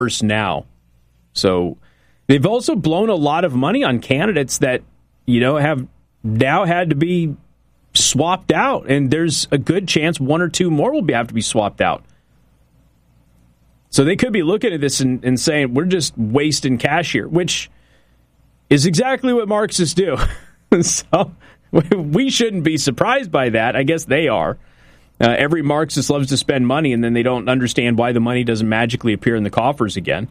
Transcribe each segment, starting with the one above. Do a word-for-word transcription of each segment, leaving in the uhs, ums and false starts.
worse now. So they've also blown a lot of money on candidates that, you know, have now had to be swapped out. And there's a good chance one or two more will be, have to be swapped out. So they could be looking at this and, and saying, we're just wasting cash here, which is exactly what Marxists do. So we shouldn't be surprised by that. I guess they are. Uh, every Marxist loves to spend money, and then they don't understand why the money doesn't magically appear in the coffers again.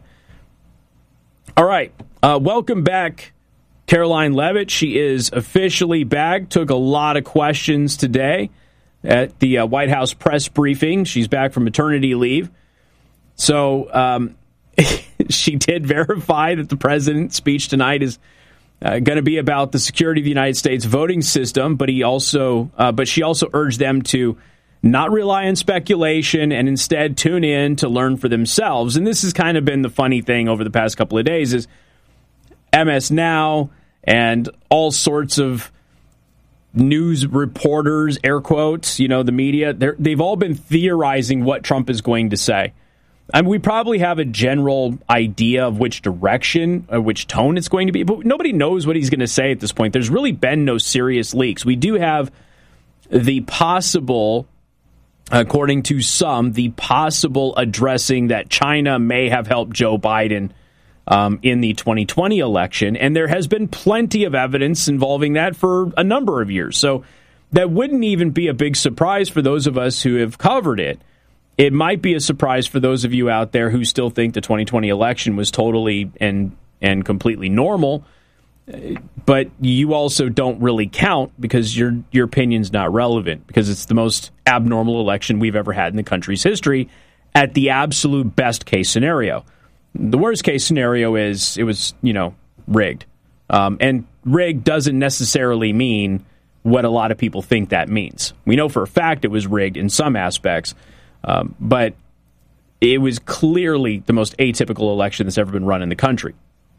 All right. Uh, welcome back, Karoline Leavitt. She is officially back. Took a lot of questions today at the uh, White House press briefing. She's back from maternity leave. So um, she did verify that the president's speech tonight is Uh, going to be about the security of the United States voting system, but he also, uh, but she also urged them to not rely on speculation and instead tune in to learn for themselves. And this has kind of been the funny thing over the past couple of days is M S Now and all sorts of news reporters, air quotes, you know, the media, they've all been theorizing what Trump is going to say. I mean, we probably have a general idea of which direction, or which tone it's going to be, but nobody knows what he's going to say at this point. There's really been no serious leaks. We do have the possible, according to some, the possible addressing that China may have helped Joe Biden um, in the twenty twenty election, and there has been plenty of evidence involving that for a number of years. So that wouldn't even be a big surprise for those of us who have covered it. It might be a surprise for those of you out there who still think the twenty twenty election was totally and and completely normal, but you also don't really count because your your opinion's not relevant because it's the most abnormal election we've ever had in the country's history at the absolute best case scenario. The worst case scenario is it was, you know, rigged. Um, and rigged doesn't necessarily mean what a lot of people think that means. We know for a fact it was rigged in some aspects. Um, but it was clearly the most atypical election that's ever been run in the country.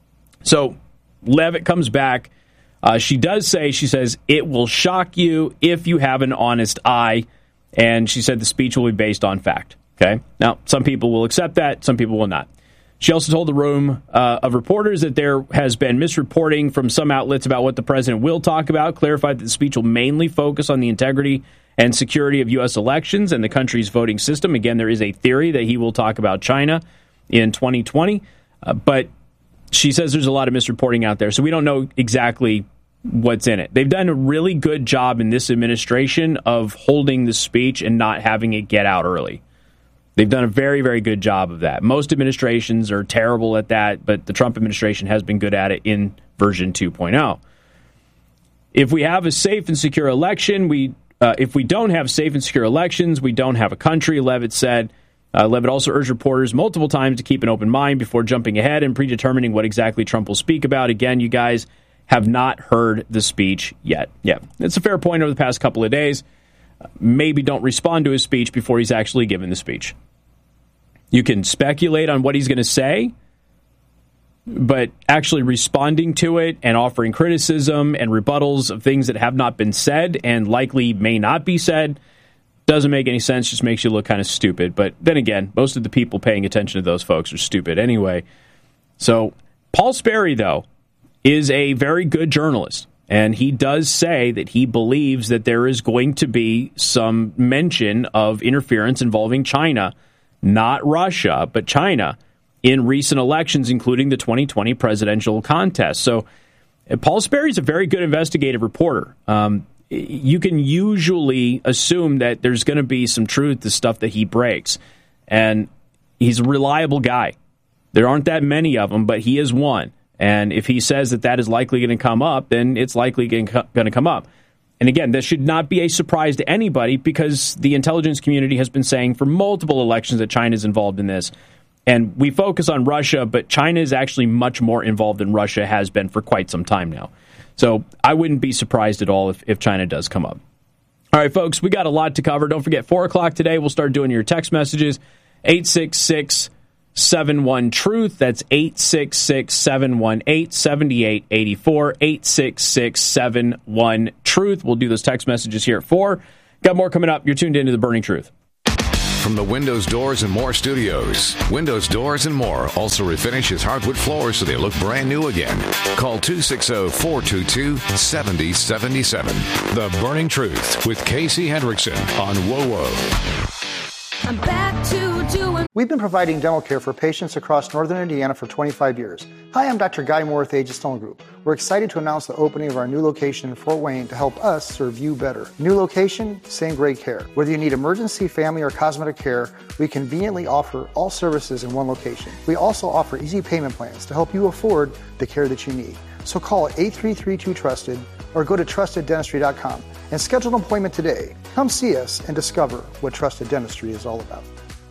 So Leavitt comes back. Uh, she does say, she says, it will shock you if you have an honest eye. And she said the speech will be based on fact. Okay. Now, some people will accept that. Some people will not. She also told the room uh, of reporters that there has been misreporting from some outlets about what the president will talk about, clarified that the speech will mainly focus on the integrity and security of U S elections and the country's voting system. Again, there is a theory that he will talk about China in twenty twenty, uh, but she says there's a lot of misreporting out there, so we don't know exactly what's in it. They've done a really good job in this administration of holding the speech and not having it get out early. They've done a very, very good job of that. Most administrations are terrible at that, but the Trump administration has been good at it in version two point oh. If we have a safe and secure election, we Uh, if we don't have safe and secure elections, we don't have a country, Leavitt said. Uh, Leavitt also urged reporters multiple times to keep an open mind before jumping ahead and predetermining what exactly Trump will speak about. Again, you guys have not heard the speech yet. Yeah, it's a fair point over the past couple of days. Uh, maybe don't respond to his speech before he's actually given the speech. You can speculate on what he's going to say, but actually responding to it and offering criticism and rebuttals of things that have not been said and likely may not be said doesn't make any sense, just makes you look kind of stupid. But then again, most of the people paying attention to those folks are stupid anyway. So Paul Sperry, though, is a very good journalist, and he does say that he believes that there is going to be some mention of interference involving China, not Russia, but China, in recent elections, including the twenty twenty presidential contest. So Paul Sperry is a very good investigative reporter. Um, you can usually assume that there's going to be some truth to stuff that he breaks. And he's a reliable guy. There aren't that many of them, but he is one. And if he says that that is likely going to come up, then it's likely going to come up. And again, this should not be a surprise to anybody because the intelligence community has been saying for multiple elections that China is involved in this. And we focus on Russia, but China is actually much more involved than Russia has been for quite some time now. So I wouldn't be surprised at all if, if China does come up. All right, folks, we got a lot to cover. Don't forget, four o'clock today, we'll start doing your text messages. eight six six, seven one, truth. That's eight six six, seven one eight, seven eight eight four. eight six six, seven one, truth. We'll do those text messages here at four. Got more coming up. You're tuned into The Burning Truth. from the Windows Doors and More Studios. Windows Doors and More also refinishes hardwood floors so they look brand new again. Call two six zero, four two two, seven zero seven seven. The Burning Truth with Casey Hendrickson on W O W O. I'm back to doing. We've been providing dental care for patients across northern Indiana for twenty-five years. Hi, I'm Doctor Guy Moore with Aegis Dental Group. We're excited to announce the opening of our new location in Fort Wayne to help us serve you better. New location, same great care. Whether you need emergency, family, or cosmetic care, we conveniently offer all services in one location. We also offer easy payment plans to help you afford the care that you need. So call eight three three two trusted or go to trusted dentistry dot com and schedule an appointment today. Come see us and discover what Trusted Dentistry is all about.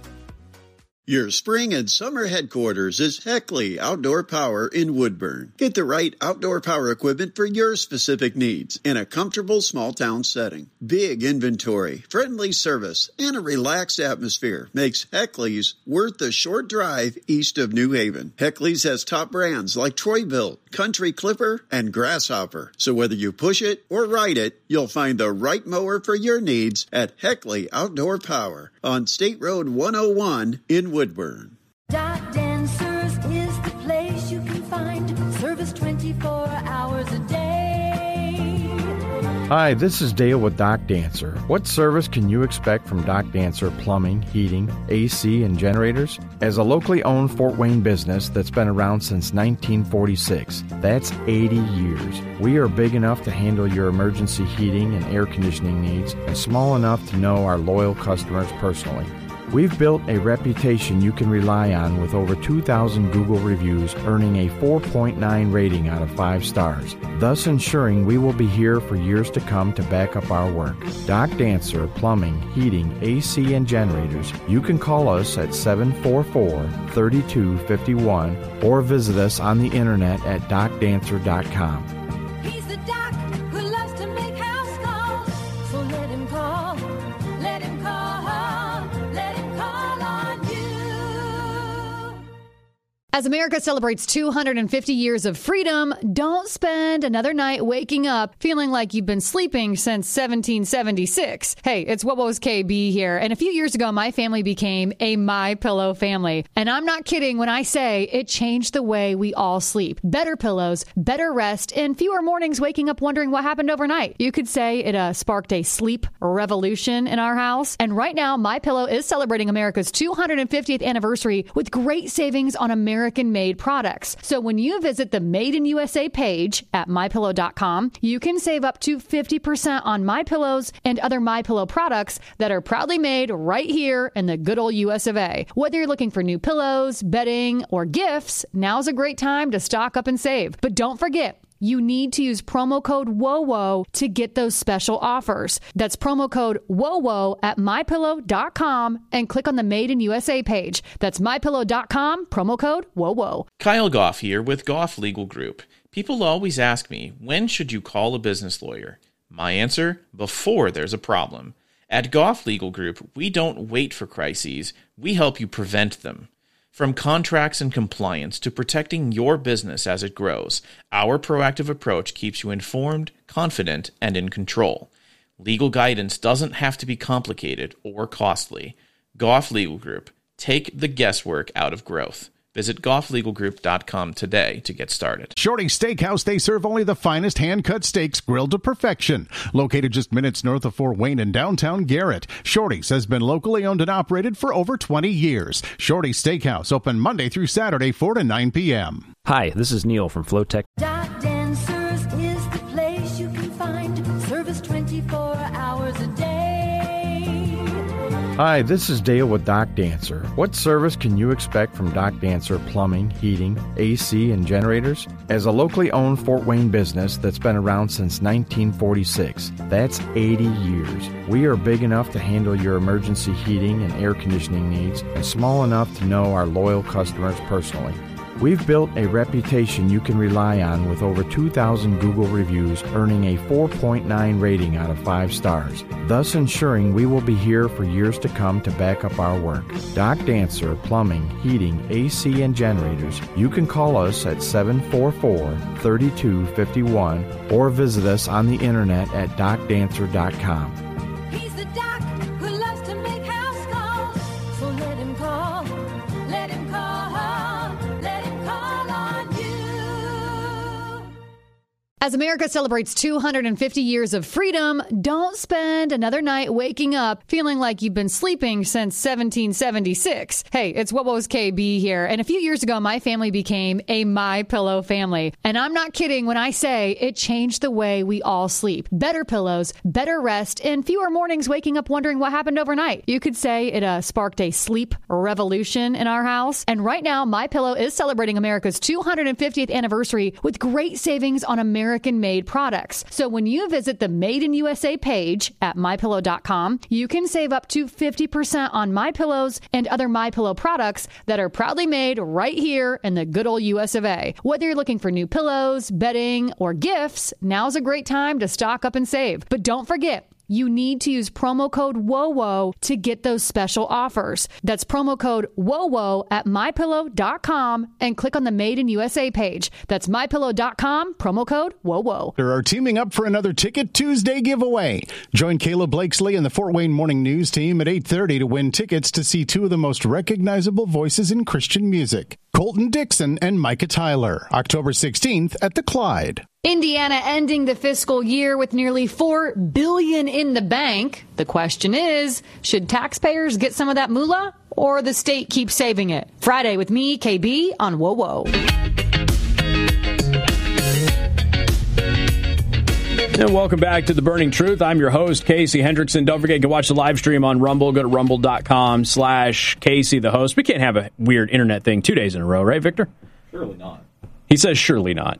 Your spring and summer headquarters is Heckley Outdoor Power in Woodburn. Get the right outdoor power equipment for your specific needs in a comfortable small town setting. Big inventory, friendly service, and a relaxed atmosphere makes Heckley's worth the short drive east of New Haven. Heckley's has top brands like Troy-Bilt, Country Clipper, and Grasshopper. So whether you push it or ride it, you'll find the right mower for your needs at Heckley Outdoor Power on State Road one oh one in Woodburn. Doc Dancers is the place you can find service twenty-four hours a day. Hi, this is Dale with Doc Dancer. What service can you expect from Doc Dancer Plumbing, Heating, A C, and Generators? As a locally owned Fort Wayne business that's been around since nineteen forty-six, that's eighty years. We are big enough to handle your emergency heating and air conditioning needs and small enough to know our loyal customers personally. We've built a reputation you can rely on with over two thousand Google reviews, earning a four point nine rating out of five stars, thus ensuring we will be here for years to come to back up our work. Doc Dancer Plumbing, Heating, A C, and Generators. You can call us at seven four four, three two five one or visit us on the internet at doc dancer dot com. He's the doc who loves to make house calls. So let him call, let him call, let him call on you. As America celebrates two hundred fifty years of freedom, don't spend another night waking up feeling like you've been sleeping since seventeen seventy-six. Hey, it's W O W O's K B here. And a few years ago, my family became a MyPillow family. And I'm not kidding when I say it changed the way we all sleep. Better pillows, better rest, and fewer mornings waking up wondering what happened overnight. You could say it uh, sparked a sleep revolution in our house. And right now, MyPillow is celebrating America's two hundred fiftieth anniversary with great savings on American American-made products. So when you visit the Made in U S A page at my pillow dot com, you can save up to fifty percent on MyPillows and other MyPillow products that are proudly made right here in the good old U S of A. Whether you're looking for new pillows, bedding, or gifts, now's a great time to stock up and save. But don't forget, you need to use promo code W O W O to get those special offers. That's promo code W O W O at my pillow dot com and click on the Made in U S A page. That's my pillow dot com, promo code W O W O. Kyle Goff here with Goff Legal Group. People always ask me, when should you call a business lawyer? My answer, before there's a problem. At Goff Legal Group, we don't wait for crises, we help you prevent them. From contracts and compliance to protecting your business as it grows, our proactive approach keeps you informed, confident, and in control. Legal guidance doesn't have to be complicated or costly. Goff Legal Group. Take the guesswork out of growth. Visit goff legal group dot com today to get started. Shorty's Steakhouse, they serve only the finest hand-cut steaks grilled to perfection. Located just minutes north of Fort Wayne in downtown Garrett, Shorty's has been locally owned and operated for over twenty years. Shorty's Steakhouse, open Monday through Saturday, four to nine p.m. Hi, this is Neil from Flowtech. Doc Dancers is the place you can find service twenty-four hours a day. Hi, this is Dale with Doc Dancer. What service can you expect from Doc Dancer Plumbing, Heating, A C, and Generators? As a locally owned Fort Wayne business that's been around since nineteen forty-six, that's eighty years. We are big enough to handle your emergency heating and air conditioning needs and small enough to know our loyal customers personally. We've built a reputation you can rely on with over two thousand Google reviews, earning a four point nine rating out of five stars, thus ensuring we will be here for years to come to back up our work. Doc Dancer Plumbing, Heating, A C, and Generators. You can call us at seven four four, three two five one or visit us on the internet at doc dancer dot com. He's the doc who loves to make house calls. As America celebrates two hundred fifty years of freedom, don't spend another night waking up feeling like you've been sleeping since seventeen seventy-six. Hey, it's What Was K B here. And a few years ago, my family became a MyPillow family. And I'm not kidding when I say it changed the way we all sleep. Better pillows, better rest, and fewer mornings waking up wondering what happened overnight. You could say it uh, sparked a sleep revolution in our house. And right now, MyPillow is celebrating America's two hundred fiftieth anniversary with great savings on American American-made products. So when you visit the Made in U S A page at my pillow dot com, you can save up to fifty percent on MyPillows and other MyPillow products that are proudly made right here in the good old U S of A. Whether you're looking for new pillows, bedding, or gifts, now's a great time to stock up and save. But don't forget, you need to use promo code WOWO to get those special offers. That's promo code WOWO at my pillow dot com and click on the Made in U S A page. That's my pillow dot com, promo code WOWO. They are teaming up for another Ticket Tuesday giveaway. Join Caleb Blakesley and the Fort Wayne Morning News team at eight thirty to win tickets to see two of the most recognizable voices in Christian music, Colton Dixon and Micah Tyler, October sixteenth at the Clyde. Indiana ending the fiscal year with nearly four billion dollars in the bank. The question is, should taxpayers get some of that moolah or the state keep saving it? Friday with me, K B, on Whoa Whoa. And welcome back to The Burning Truth. I'm your host, Casey Hendrickson. Don't forget, you can watch the live stream on Rumble. Go to rumble dot com slash Casey the host. We can't have a weird internet thing two days in a row, right, Victor? Surely not. He says surely not.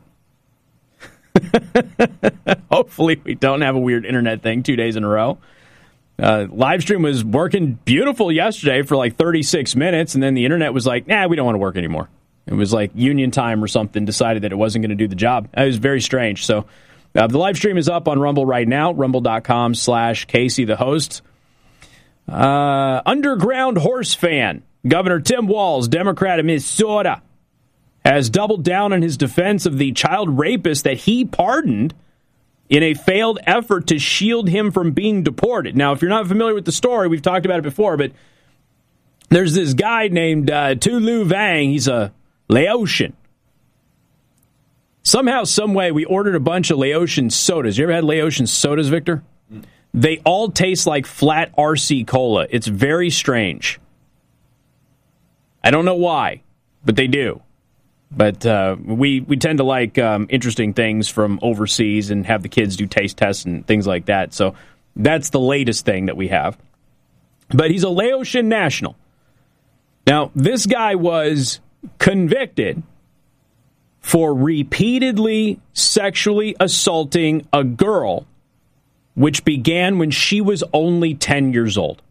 Hopefully we don't have a weird internet thing two days in a row. Uh, live stream was working beautiful yesterday for like thirty-six minutes, and then the internet was like, nah, we don't want to work anymore. It was like union time or something, decided that it wasn't going to do the job. It was very strange. So uh, the live stream is up on Rumble right now, rumble dot com slash Casey the host. Uh, underground horse fan, Governor Tim Walz, Democrat of Minnesota, has doubled down on his defense of the child rapist that he pardoned in a failed effort to shield him from being deported. Now, if you're not familiar with the story, we've talked about it before, but there's this guy named uh, Tu Lu Vang. He's a Laotian. Somehow, some way, we ordered a bunch of Laotian sodas. You ever had Laotian sodas, Victor? Mm. They all taste like flat R C Cola. It's very strange. I don't know why, but they do. But uh, we, we tend to like um, interesting things from overseas and have the kids do taste tests and things like that. So that's the latest thing that we have. But he's a Laotian national. Now, this guy was convicted for repeatedly sexually assaulting a girl, which began when she was only ten years old.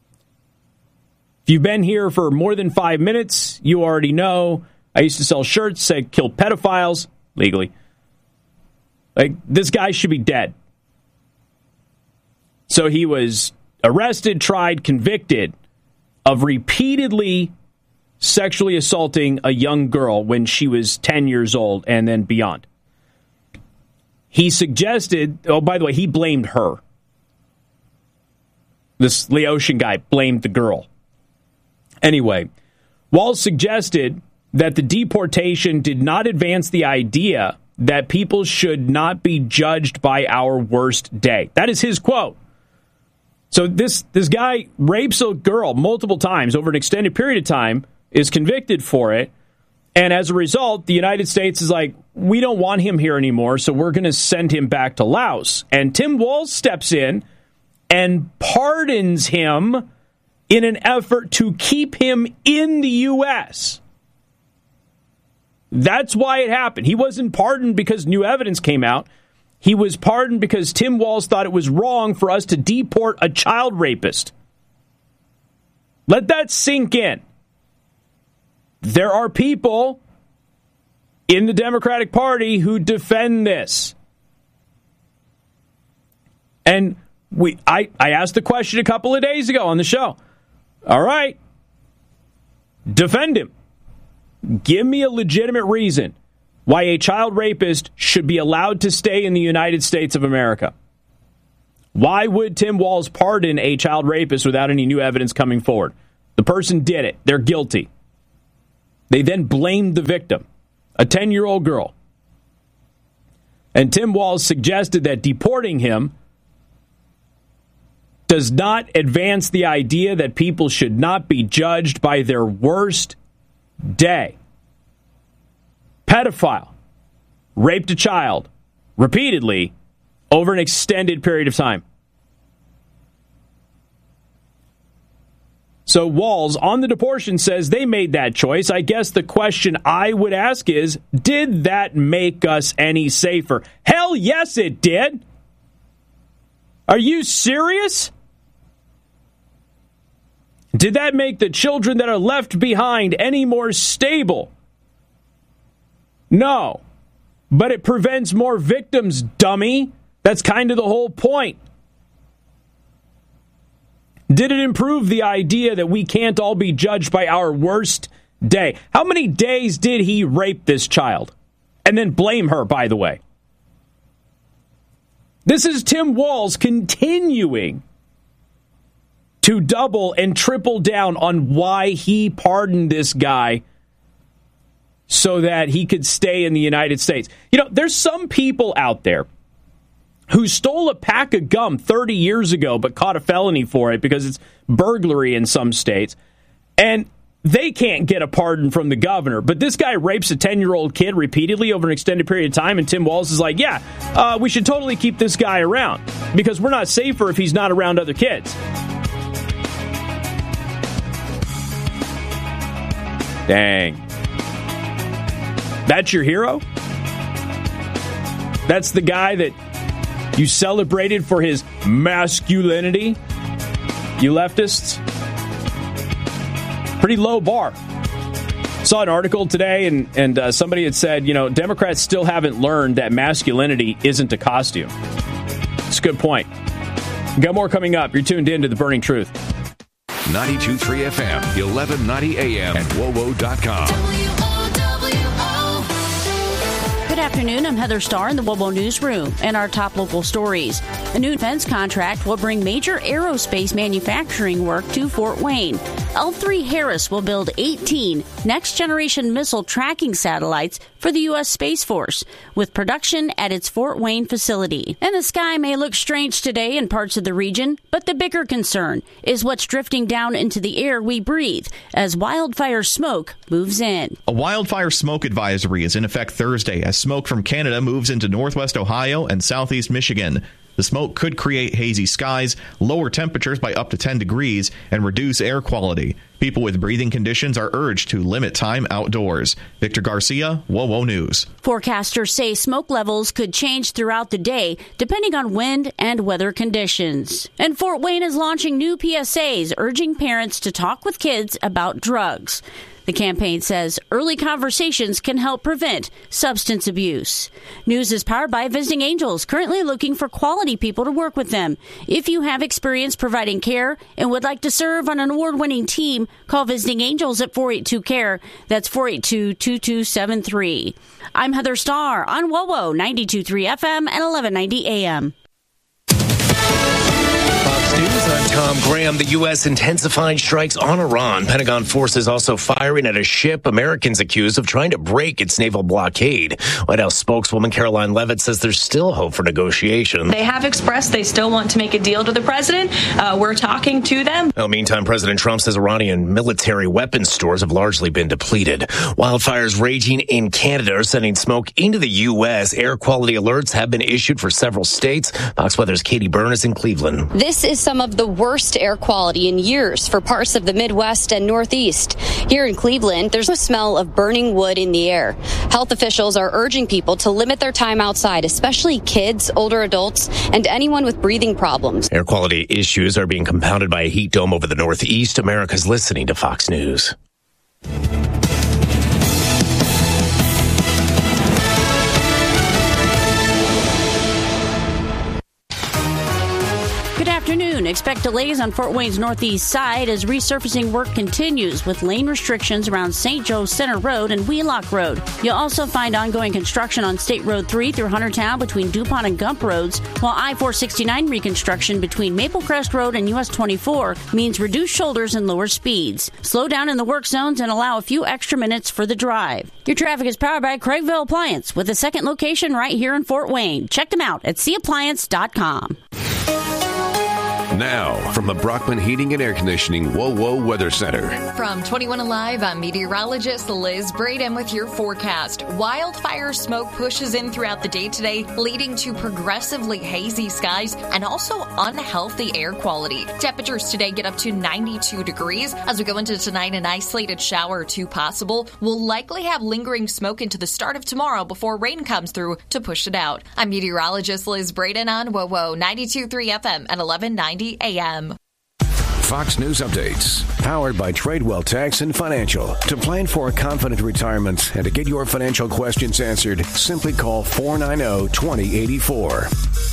If you've been here for more than five minutes, you already know I used to sell shirts, say kill pedophiles, legally. Like, this guy should be dead. So he was arrested, tried, convicted of repeatedly sexually assaulting a young girl when she was ten years old and then beyond. He suggested, oh, by the way, he blamed her. This Laotian guy blamed the girl. Anyway, Walz suggested that the deportation did not advance the idea that people should not be judged by our worst day. That is his quote. So this, this guy rapes a girl multiple times over an extended period of time, is convicted for it, and as a result, the United States is like, we don't want him here anymore, so we're going to send him back to Laos. And Tim Walz steps in and pardons him in an effort to keep him in the U S That's why it happened. He wasn't pardoned because new evidence came out. He was pardoned because Tim Walz thought it was wrong for us to deport a child rapist. Let that sink in. There are people in the Democratic Party who defend this. And we, I, I asked the question a couple of days ago on the show. All right. Defend him. Give me a legitimate reason why a child rapist should be allowed to stay in the United States of America. Why would Tim Walz pardon a child rapist without any new evidence coming forward? The person did it. They're guilty. They then blamed the victim, a ten-year-old girl. And Tim Walz suggested that deporting him does not advance the idea that people should not be judged by their worst day. Pedophile raped a child repeatedly over an extended period of time. So Walz on the deportation says they made that choice. I guess the question I would ask is, did that make us any safer? Hell yes, it did. Are you serious? Did that make the children that are left behind any more stable? No. But it prevents more victims, dummy. That's kind of the whole point. Did it improve the idea that we can't all be judged by our worst day? How many days did he rape this child? And then blame her, by the way. This is Tim Walz continuing to double and triple down on why he pardoned this guy so that he could stay in the United States. You know, there's some people out there who stole a pack of gum thirty years ago but caught a felony for it because it's burglary in some states, and they can't get a pardon from the governor. But this guy rapes a ten-year-old kid repeatedly over an extended period of time, and Tim Walz is like, yeah, uh, we should totally keep this guy around because we're not safer if he's not around other kids. Dang. That's your hero? That's the guy that you celebrated for his masculinity? You leftists? Pretty low bar. Saw an article today, and, and uh, somebody had said, you know, Democrats still haven't learned that masculinity isn't a costume. It's a good point. Got more coming up. You're tuned in to The Burning Truth. ninety-two point three F M, eleven ninety A M, and W O W O dot com. Good afternoon. I'm Heather Starr in the W O W O Newsroom. And our top local stories. A new defense contract will bring major aerospace manufacturing work to Fort Wayne. L three Harris will build eighteen next-generation missile tracking satellites for the U S Space Force, with production at its Fort Wayne facility. And the sky may look strange today in parts of the region, but the bigger concern is what's drifting down into the air we breathe as wildfire smoke moves in. A wildfire smoke advisory is in effect Thursday as smoke from Canada moves into northwest Ohio and southeast Michigan. The smoke could create hazy skies, lower temperatures by up to ten degrees, and reduce air quality. People with breathing conditions are urged to limit time outdoors. Victor Garcia, W O W O News. Forecasters say smoke levels could change throughout the day, depending on wind and weather conditions. And Fort Wayne is launching new P S As urging parents to talk with kids about drugs. The campaign says early conversations can help prevent substance abuse. News is powered by Visiting Angels, currently looking for quality people to work with them. If you have experience providing care and would like to serve on an award-winning team, call Visiting Angels at four eight two, C A R E. That's four eight two, two two seven three. I'm Heather Starr on W O W O ninety-two point three F M and eleven ninety A M. Fox News, I'm Tom Graham. The U S intensified strikes on Iran. Pentagon forces also firing at a ship Americans accused of trying to break its naval blockade. White House spokeswoman Caroline Leavitt says there's still hope for negotiation. They have expressed they still want to make a deal to the president. Uh, we're talking to them. Well, meantime, President Trump says Iranian military weapons stores have largely been depleted. Wildfires raging in Canada are sending smoke into the U S. Air quality alerts have been issued for several states. Fox Weather's Katie Byrnes in Cleveland. This is some of the worst air quality in years for parts of the Midwest and Northeast. Here in Cleveland, there's a smell of burning wood in the air. Health officials are urging people to limit their time outside, especially kids, older adults, and anyone with breathing problems. Air quality issues are being compounded by a heat dome over the Northeast. America's listening to Fox News. Good afternoon. Expect expect delays on Fort Wayne's northeast side as resurfacing work continues with lane restrictions around Saint Joe Center Road and Wheelock Road. You'll also find ongoing construction on State Road three through Huntertown between DuPont and Gump Roads, while I four sixty-nine reconstruction between Maple Crest Road and U S twenty-four means reduced shoulders and lower speeds. Slow down in the work zones and allow a few extra minutes for the drive. Your traffic is powered by Craigville Appliance with a second location right here in Fort Wayne. Check them out at c appliance dot com. Now, from the Brockman Heating and Air Conditioning Whoa Whoa Weather Center. From twenty-one Alive, I'm meteorologist Liz Braden with your forecast. Wildfire smoke pushes in throughout the day today, leading to progressively hazy skies and also unhealthy air quality. Temperatures today get up to ninety-two degrees. As we go into tonight, an isolated shower or two possible. We'll likely have lingering smoke into the start of tomorrow before rain comes through to push it out. I'm meteorologist Liz Braden on Whoa Whoa ninety-two point three F M at eleven ninety A M. Fox News Updates, powered by Tradewell Tax and Financial. To plan for a confident retirement and to get your financial questions answered, simply call four nine zero, two zero eight four.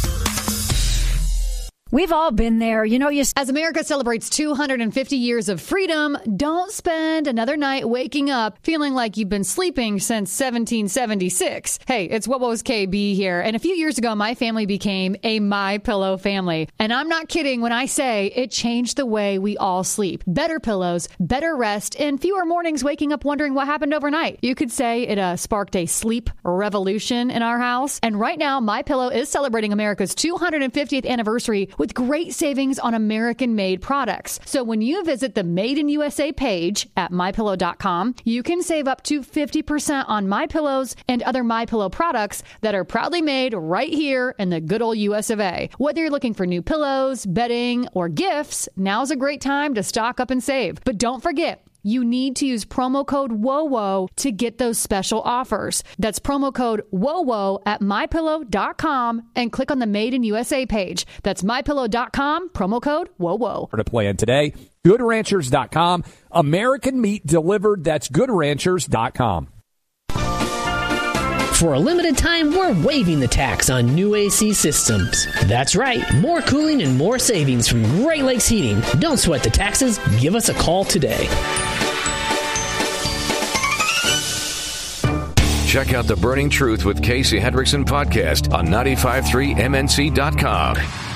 We've all been there. You know, you, as America celebrates two hundred fifty years of freedom, don't spend another night waking up feeling like you've been sleeping since seventeen seventy-six. Hey, it's What Was K B here. And a few years ago, my family became a MyPillow family. And I'm not kidding when I say it changed the way we all sleep. Better pillows, better rest, and fewer mornings waking up wondering what happened overnight. You could say it uh, sparked a sleep revolution in our house. And right now, MyPillow is celebrating America's two hundred fiftieth anniversary with great savings on American-made products. So when you visit the Made in U S A page at my pillow dot com, you can save up to fifty percent on MyPillows and other MyPillow products that are proudly made right here in the good old U S of A. Whether you're looking for new pillows, bedding, or gifts, now's a great time to stock up and save. But don't forget, you need to use promo code WOWO to get those special offers. That's promo code WOWO at my pillow dot com and click on the Made in U S A page. That's my pillow dot com, promo code WOWO. To plan today, good ranchers dot com. American meat delivered. That's good ranchers dot com. For a limited time, we're waiving the tax on new A C systems. That's right, more cooling and more savings from Great Lakes Heating. Don't sweat the taxes. Give us a call today. Check out The Burning Truth with Casey Hendrickson podcast on ninety-five point three M N C dot com.